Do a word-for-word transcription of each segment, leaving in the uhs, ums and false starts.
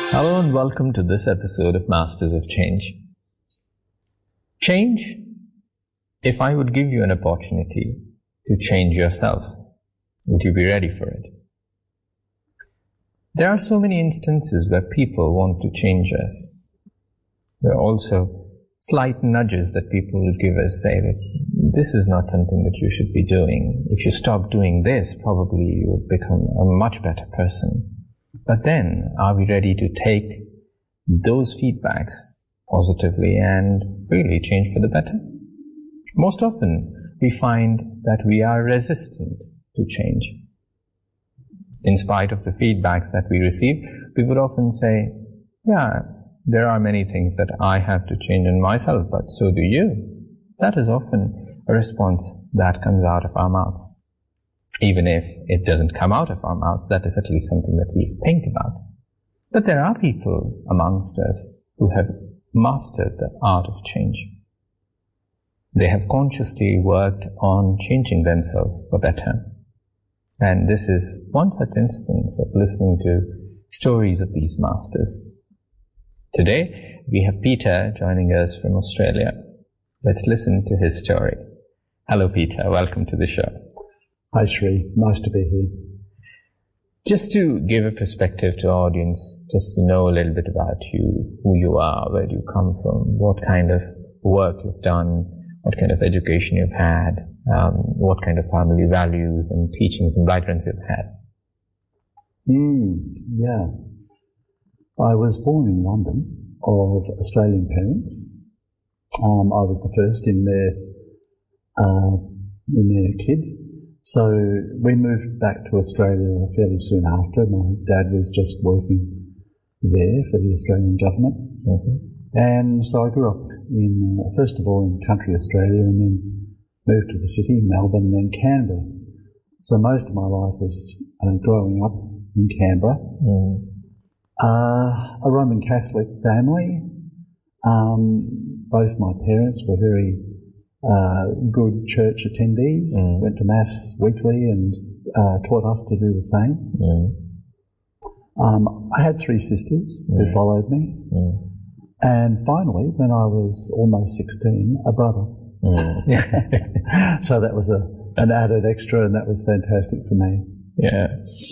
Hello and welcome to this episode of Masters of Change. Change. If I would give you an opportunity to change yourself, would you be ready for it? There are so many instances where people want to change us. There are also slight nudges that people would give us, say that this is not something that you should be doing. If you stop doing this, probably you would become a much better person. But then, are we ready to take those feedbacks positively and really change for the better? Most often, we find that we are resistant to change. In spite of the feedbacks that we receive, we would often say, yeah, there are many things that I have to change in myself, but so do you. That is often a response that comes out of our mouths. Even if it doesn't come out of our mouth, that is at least something that we think about. But there are people amongst us who have mastered the art of change. They have consciously worked on changing themselves for better. And this is one such instance of listening to stories of these masters. Today, we have Peter joining us from Australia. Let's listen to his story. Hello, Peter. Welcome to the show. Hi, Sri. Nice to be here. Just to give a perspective to our audience, just to know a little bit about you, who you are, where do you come from, what kind of work you've done, what kind of education you've had, um, what kind of family values and teachings and backgrounds you've had. Mm, yeah. I was born in London of Australian parents. Um, I was the first in their, uh, in their kids. So we moved back to Australia fairly soon after. My dad was just working there for the Australian government. Mm-hmm. And so I grew up in, uh, first of all, in country Australia, and then moved to the city, Melbourne, and then Canberra. So most of my life was uh, growing up in Canberra. Mm. Uh, a Roman Catholic family. Um, both my parents were very Uh, good church attendees, mm. went to Mass weekly and uh, taught us to do the same. Mm. Um, I had three sisters mm. who followed me. Mm. And finally, when I was almost sixteen, a brother. Mm. So that was a, an added extra, and that was fantastic for me. Yeah.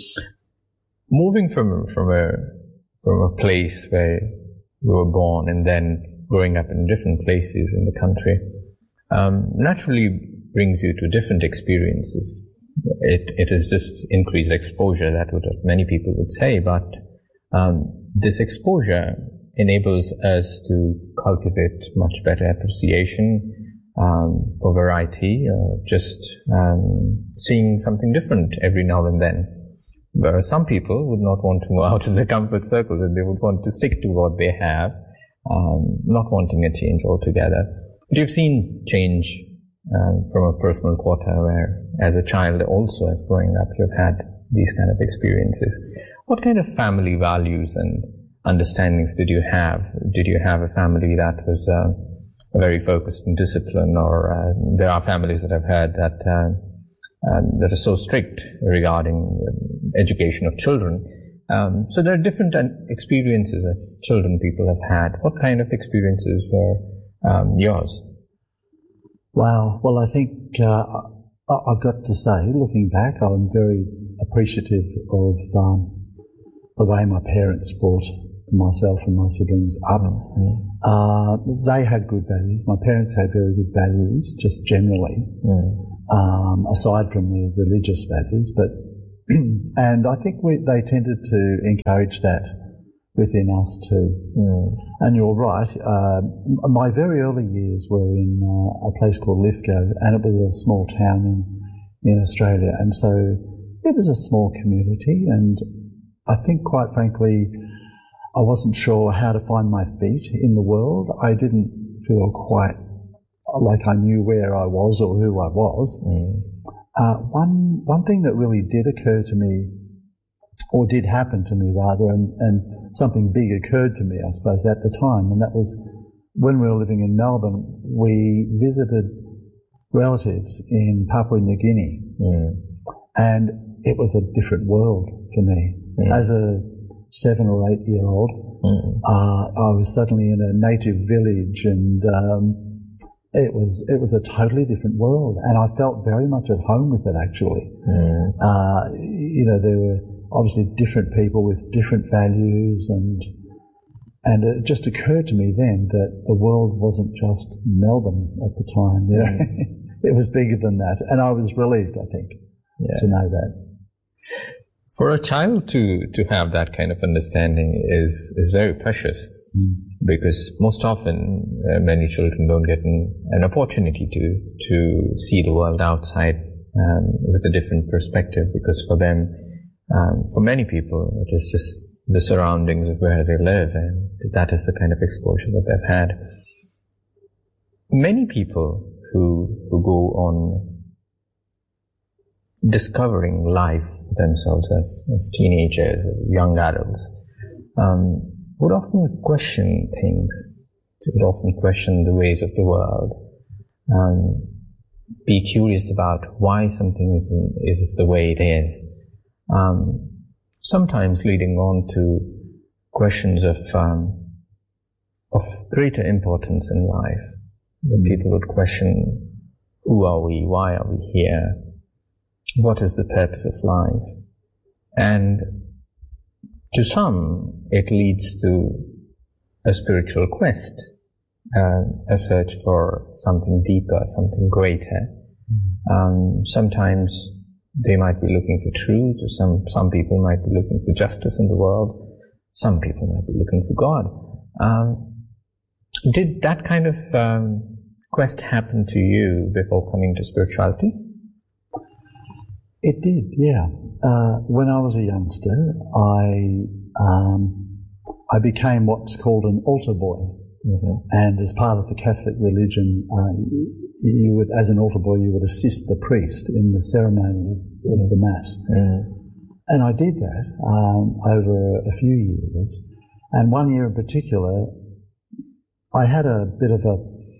Moving from, from, a, from a place where you were born and then growing up in different places in the country, Um, naturally brings you to different experiences. It, it is just increased exposure, that would many people would say, but um, this exposure enables us to cultivate much better appreciation um, for variety, or just um, seeing something different every now and then. Whereas some people would not want to go out of their comfort circles, and they would want to stick to what they have, um, not wanting a change altogether. But you've seen change um, from a personal quarter where, as a child also as growing up, you've had these kind of experiences. What kind of family values and understandings did you have? Did you have a family that was uh, very focused on discipline, or uh, there are families that I've heard that uh, um, that are so strict regarding education of children? Um, so there are different experiences as children people have had. What kind of experiences were Um, yours? Wow. Well, I think uh, I've got to say, looking back, I'm very appreciative of um, the way my parents brought myself and my siblings up. Mm. Uh, they had good values. My parents had very good values, just generally, mm. um, aside from the religious values. But and I think we, they tended to encourage that within us too. Mm. And you're right, uh, my very early years were in uh, a place called Lithgow, and it was a small town in, in Australia, and so it was a small community, and I think, quite frankly, I wasn't sure how to find my feet in the world. I didn't feel quite like I knew where I was or who I was. Mm. Uh, one, one thing that really did occur to me, or did happen to me rather, and, and something big occurred to me, I suppose, at the time, and that was when we were living in Melbourne, we visited relatives in Papua New Guinea, mm. and it was a different world for me. Mm. As a seven or eight year old, mm. uh, I was suddenly in a native village, and um, it was it was a totally different world, and I felt very much at home with it. Actually, mm. uh, you know, there were obviously different people with different values, and and it just occurred to me then that the world wasn't just Melbourne at the time. You know, it was bigger than that, and I was relieved, I think, yeah. to know that. For a child to, to have that kind of understanding is, is very precious, mm. because most often uh, many children don't get an, an opportunity to, to see the world outside um, with a different perspective, because for them, um, for many people, it is just the surroundings of where they live, and that is the kind of exposure that they've had. Many people who, who go on discovering life themselves as, as teenagers, young adults, um, would often question things, would often question the ways of the world, um, be curious about why something is, is the way it is, um, sometimes leading on to questions of, um, of greater importance in life. That people would question, who are we, why are we here? What is the purpose of life? And to some, it leads to a spiritual quest, uh, a search for something deeper, something greater. Um, sometimes they might be looking for truth, or some, some people might be looking for justice in the world. Some people might be looking for God. Um, did that kind of um, quest happen to you before coming to spirituality? It did, yeah. Uh, when I was a youngster, I um, I became what's called an altar boy, mm-hmm. and as part of the Catholic religion, uh, you would, as an altar boy, you would assist the priest in the ceremony of, of the Mass, mm-hmm. and I did that um, over a few years. And one year in particular, I had a bit of a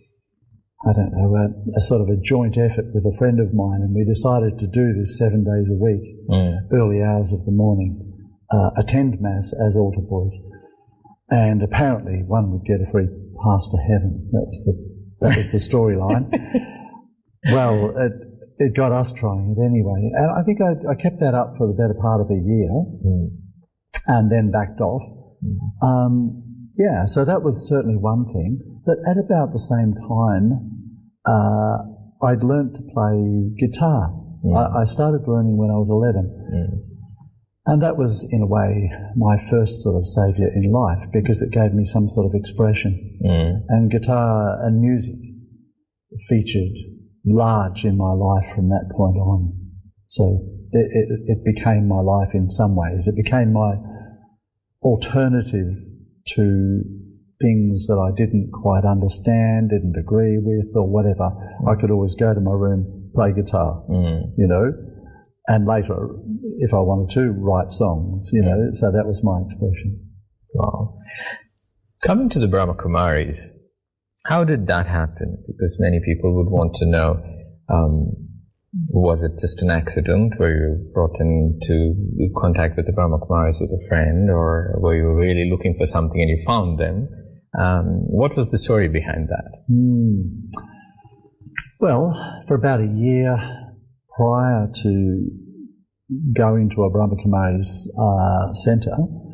I don't know, a, a sort of a joint effort with a friend of mine, and we decided to do this seven days a week, mm. early hours of the morning, uh, attend Mass as altar boys, and apparently one would get a free pass to heaven. That was the that was the storyline. Well, it, it got us trying it anyway, and I think I, I kept that up for the better part of a year, mm. and then backed off. Mm. Um, Yeah, so that was certainly one thing. But at about the same time, uh, I'd learnt to play guitar. Mm. I, I started learning when I was eleven. Mm. And that was, in a way, my first sort of saviour in life, because it gave me some sort of expression. Mm. And guitar and music featured large in my life from that point on. So it, it, it became my life in some ways. It became my alternative to things that I didn't quite understand, didn't agree with, or whatever. Mm. I could always go to my room, play guitar, mm. you know, and later, if I wanted to, write songs, you mm. know, so that was my expression. Wow. Coming to the Brahma Kumaris, how did that happen? Because many people would want to know, um, was it just an accident? Were you brought into contact with the Brahma Kumaris with a friend, or were you really looking for something and you found them? Um, what was the story behind that? Mm. Well, for about a year prior to going to a Brahma Kumaris uh, centre,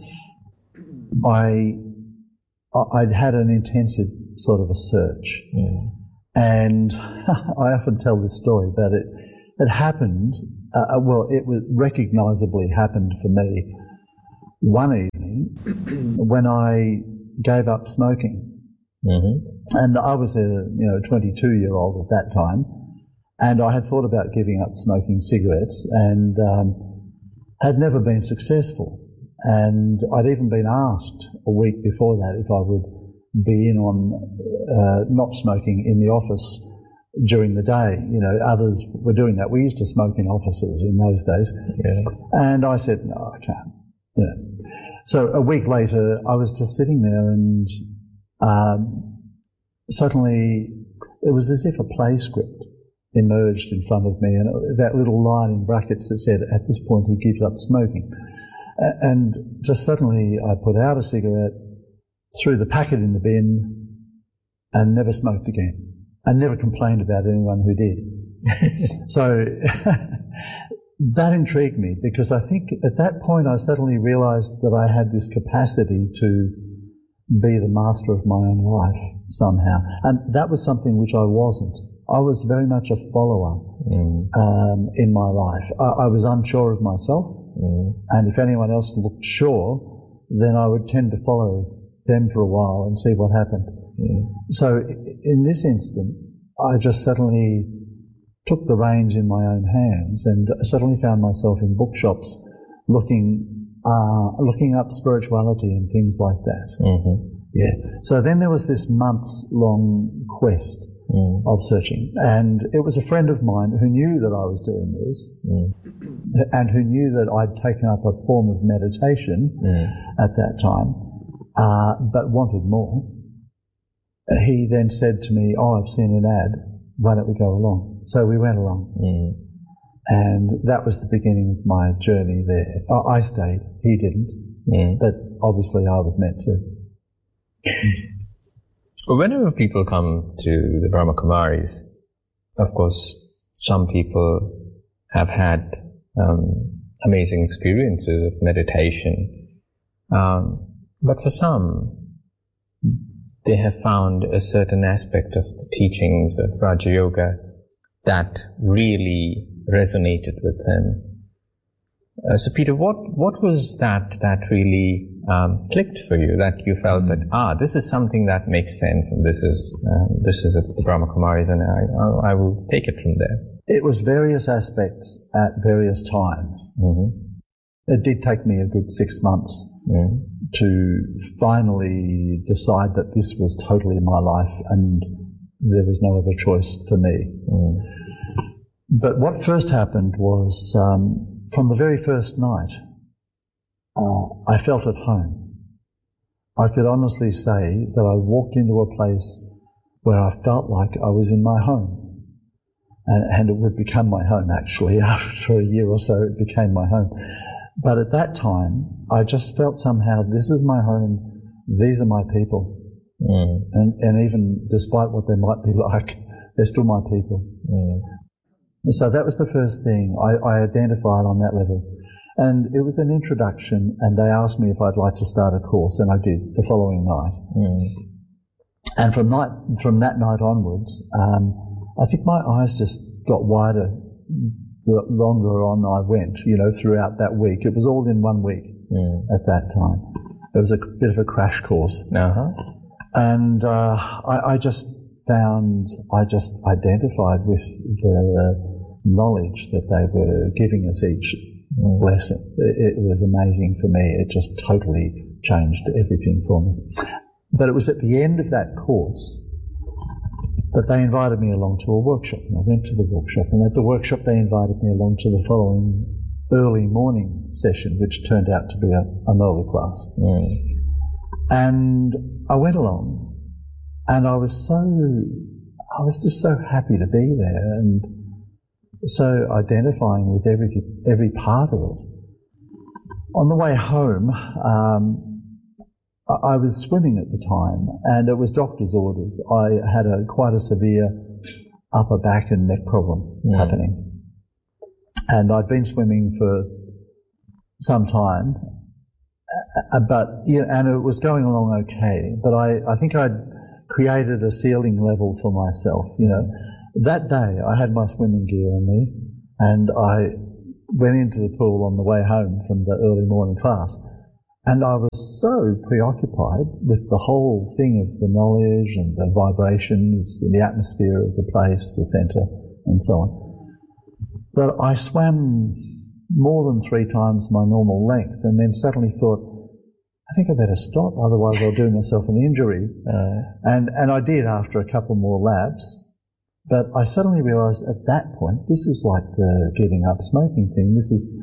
I, I'd had an intensive sort of a search. Mm. And I often tell this story, but it, it happened, uh, well, it was recognisably happened for me one evening when I gave up smoking. Mm-hmm. And I was a you know twenty-two-year-old at that time, and I had thought about giving up smoking cigarettes and um, had never been successful. And I'd even been asked a week before that if I would be in on uh, not smoking in the office during the day. You know, others were doing that. We used to smoke in offices in those days. Yeah. And I said, no, I can't. Yeah. So a week later, I was just sitting there, and um, suddenly it was as if a play script emerged in front of me, and that little line in brackets that said, at this point he gives up smoking. And just suddenly I put out a cigarette, threw the packet in the bin, and never smoked again. And never complained about anyone who did. So that intrigued me, because I think at that point I suddenly realised that I had this capacity to be the master of my own life somehow. And that was something which I wasn't. I was very much a follower mm. um, in my life. I, I was unsure of myself, mm. and if anyone else looked sure, then I would tend to follow them for a while and see what happened. Mm. So in this instant, I just suddenly took the reins in my own hands and suddenly found myself in bookshops looking uh, looking up spirituality and things like that. Mm-hmm. Yeah. So then there was this months-long quest mm. of searching, and it was a friend of mine who knew that I was doing this mm. and who knew that I'd taken up a form of meditation mm. at that time, uh, but wanted more. He then said to me, "Oh, I've seen an ad. Why don't we go along?" So we went along. Mm. And that was the beginning of my journey there. I stayed. He didn't. Mm. But obviously I was meant to. Whenever people come to the Brahma Kumaris, of course, some people have had um, amazing experiences of meditation. Um, but for some, they have found a certain aspect of the teachings of Raja Yoga that really resonated with them. Uh, so, Peter, what what was that that really um, clicked for you? That you felt that ah, this is something that makes sense, and this is um, this is the Brahma Kumaris, and I I will take it from there. It was various aspects at various times. Mm-hmm. It did take me a good six months mm. to finally decide that this was totally my life, and there was no other choice for me. Mm. But what first happened was, um, from the very first night, uh, I felt at home. I could honestly say that I walked into a place where I felt like I was in my home. And, and it would become my home, actually. After a year or so, it became my home. But at that time, I just felt somehow, this is my home, these are my people. Mm. And, and even despite what they might be like, they're still my people. Mm. So that was the first thing I, I identified on that level. And it was an introduction, and they asked me if I'd like to start a course, and I did the following night. Mm. And from night, from that night onwards, um, I think my eyes just got wider the longer on I went, you know, throughout that week. It was all in one week mm. at that time. It was a bit of a crash course. Uh-huh. And uh, I, I just found, I just identified with the knowledge that they were giving us each mm. lesson. It, it was amazing for me. It just totally changed everything for me. But it was at the end of that course that they invited me along to a workshop. And I went to the workshop, and at the workshop they invited me along to the following early morning session, which turned out to be a, an early class. Mm. And I went along, and I was so, I was just so happy to be there, and so identifying with every, every part of it. On the way home, um, I was swimming at the time, and it was doctor's orders. I had a quite a severe upper back and neck problem mm. happening. And I'd been swimming for some time, but you know, and it was going along okay. But I, I think I'd created a ceiling level for myself, you know. That day I had my swimming gear on me, and I went into the pool on the way home from the early morning class. And I was so preoccupied with the whole thing of the knowledge and the vibrations and the atmosphere of the place, the centre, and so on, that I swam more than three times my normal length, and then suddenly thought, I think I better stop, otherwise I'll do myself an injury. Uh, and, and I did after a couple more laps. But I suddenly realised at that point, this is like the giving up smoking thing. This is,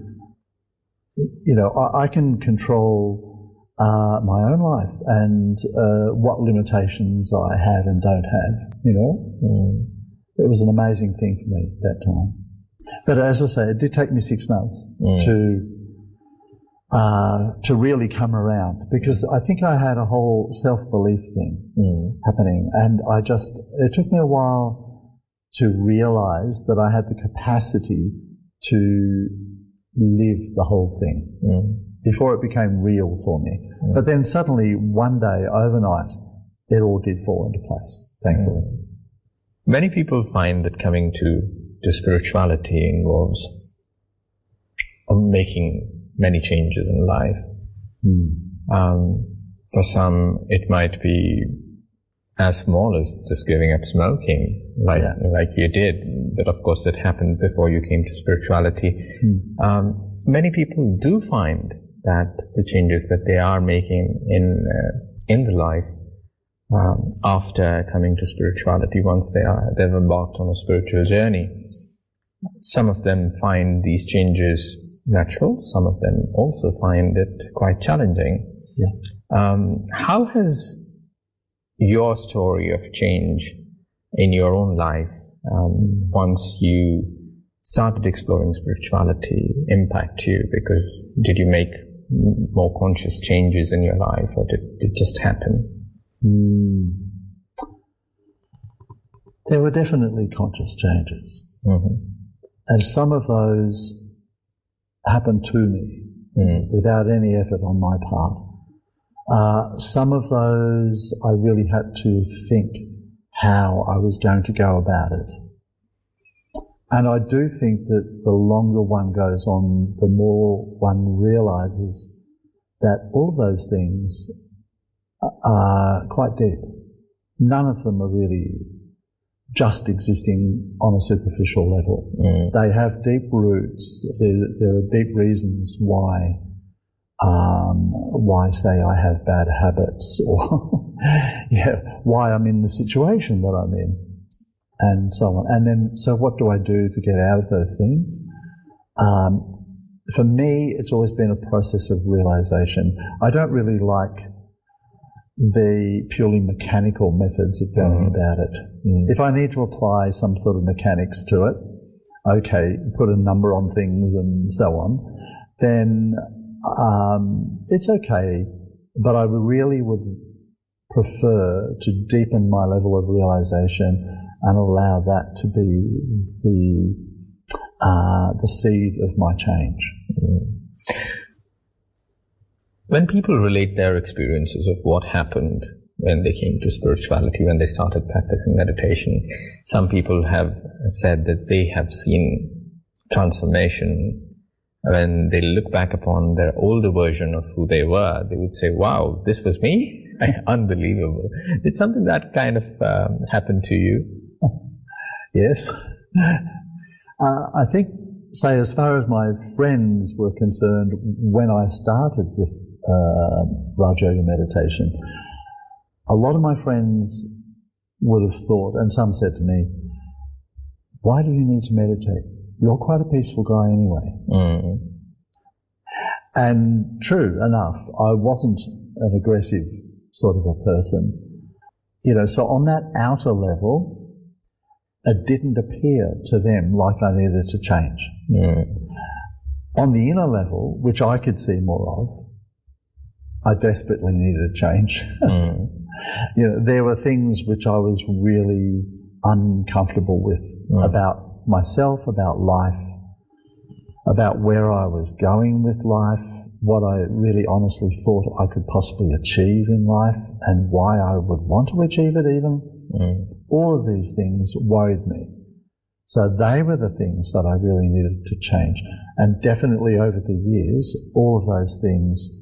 you know, I, I can control uh, my own life and uh, what limitations I have and don't have, you know. Mm. It was an amazing thing for me at that time. But as I say, it did take me six months mm. to uh, to really come around, because I think I had a whole self-belief thing mm. happening, and I just, it took me a while to realise that I had the capacity to live the whole thing mm. before it became real for me. Mm. But then suddenly, one day, overnight, it all did fall into place, thankfully. Mm. Many people find that coming to, to spirituality involves making many changes in life. Mm. Um, for some, it might be as small as just giving up smoking, like Yeah. like you did. But of course, that happened before you came to spirituality. Mm. Um, many people do find that the changes that they are making in uh, in the life um, after coming to spirituality, once they are they've embarked on a spiritual journey, some of them find these changes natural. Some of them also find it quite challenging. Yeah. Um, how has your story of change in your own life, um, once you started exploring spirituality, impact you? Because did you make more conscious changes in your life, or did it just happen? Mm. There were definitely conscious changes. Mm-hmm. And some of those happened to me mm. without any effort on my part. Uh, some of those I really had to think how I was going to go about it. And I do think that the longer one goes on, the more one realises that all of those things are quite deep. None of them are really just existing on a superficial level. Mm. They have deep roots. There, there are deep reasons why, um, why say I have bad habits, or yeah, why I'm in the situation that I'm in, and so on. And then, so what do I do to get out of those things? Um, for me, it's always been a process of realisation. I don't really like the purely mechanical methods of going mm. about it. Mm. If I need to apply some sort of mechanics to it, okay, put a number on things and so on, then um, it's okay. But I really would prefer to deepen my level of realisation and allow that to be the uh, the seed of my change. Mm. When people relate their experiences of what happened when they came to spirituality, when they started practicing meditation, some people have said that they have seen transformation. When they look back upon their older version of who they were, they would say, wow, this was me? Unbelievable. Did something that kind of um, happen to you? Yes. uh, I think, say, as far as my friends were concerned, when I started with uh, Raj Yoga meditation, a lot of my friends would have thought, and some said to me, why do you need to meditate? You're quite a peaceful guy anyway. Mm. And true enough, I wasn't an aggressive sort of a person. You know, so on that outer level, it didn't appear to them like I needed to change. Mm. On the inner level, which I could see more of, I desperately needed a change. Mm. You know, there were things which I was really uncomfortable with mm. about myself, about life, about where I was going with life, what I really honestly thought I could possibly achieve in life, and why I would want to achieve it even. Mm. All of these things worried me. So they were the things that I really needed to change. And definitely over the years, all of those things